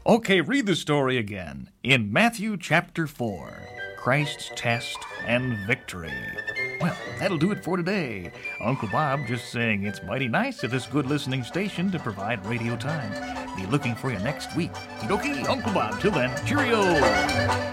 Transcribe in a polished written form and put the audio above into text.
Okay, read the story again. In Matthew chapter 4, Christ's test and victory. Well, that'll do it for today. Uncle Bob just saying it's mighty nice of this good listening station to provide radio time. Be looking for you next week. Okie dokie, Uncle Bob. Till then, cheerio!